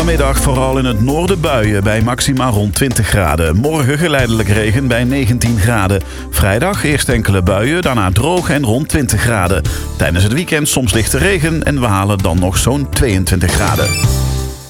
Vanmiddag vooral in het noorden buien bij maxima rond 20 graden. Morgen geleidelijk regen bij 19 graden. Vrijdag eerst enkele buien, daarna droog en rond 20 graden. Tijdens het weekend soms lichte regen en we halen dan nog zo'n 22 graden.